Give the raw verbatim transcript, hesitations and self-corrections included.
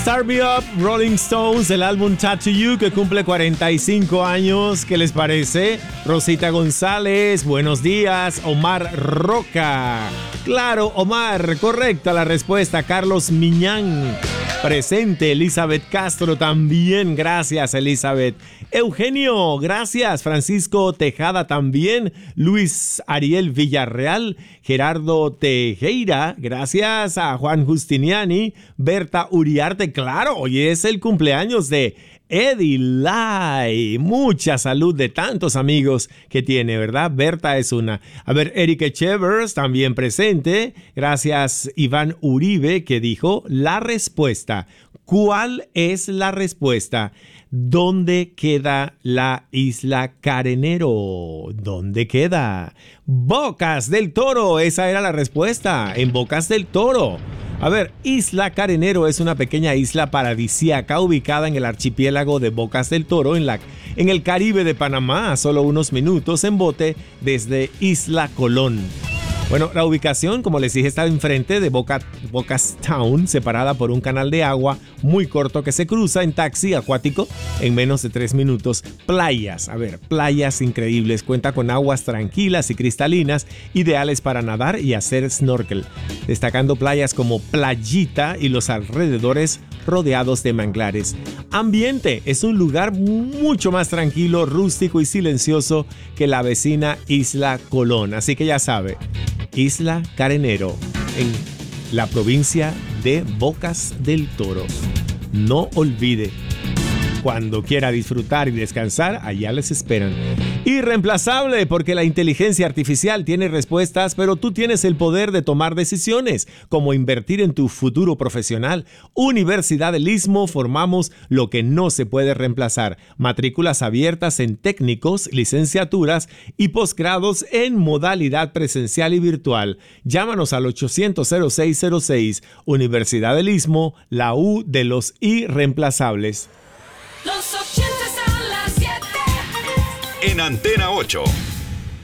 Start Me Up, Rolling Stones, el álbum Tattoo You, que cumple cuarenta y cinco años. ¿Qué les parece? Rosita González, buenos días. Omar Roca. Claro, Omar, correcta la respuesta. Carlos Miñán, presente. Elizabeth Castro también, gracias Elizabeth. Eugenio, gracias. Francisco Tejada también. Luis Ariel Villarreal. Gerardo Tejera, gracias a Juan Justiniani. Berta Uriarte, claro, hoy es el cumpleaños de Eddie Lai. Mucha salud de tantos amigos que tiene, ¿verdad? Berta es una. A ver, Eric Echevers también presente. Gracias Iván Uribe, que dijo la respuesta. ¿Cuál es la respuesta? ¿Dónde queda la isla Carenero? ¿Dónde queda? Bocas del Toro, esa era la respuesta, en Bocas del Toro. A ver, Isla Carenero es una pequeña isla paradisíaca ubicada en el archipiélago de Bocas del Toro, en, la, en el Caribe de Panamá, a solo unos minutos en bote desde Isla Colón. Bueno, la ubicación, como les dije, está enfrente de Boca, Bocas Town, separada por un canal de agua muy corto que se cruza en taxi acuático en menos de tres minutos. Playas, a ver, playas increíbles. Cuenta con aguas tranquilas y cristalinas, ideales para nadar y hacer snorkel. Destacando playas como Playita y los alrededores rodeados de manglares. Ambiente, es un lugar mucho más tranquilo, rústico y silencioso que la vecina Isla Colón. Así que ya sabe, Isla Carenero, en la provincia de Bocas del Toro. No olvide, cuando quiera disfrutar y descansar, allá les esperan. Irreemplazable, porque la inteligencia artificial tiene respuestas, pero tú tienes el poder de tomar decisiones, como invertir en tu futuro profesional. Universidad del Istmo, formamos lo que no se puede reemplazar. Matrículas abiertas en técnicos, licenciaturas y posgrados en modalidad presencial y virtual. Llámanos al ochocientos cero seis cero seis. Universidad del Istmo, la U de los irreemplazables. Los ochentas a las siete. En Antena ocho.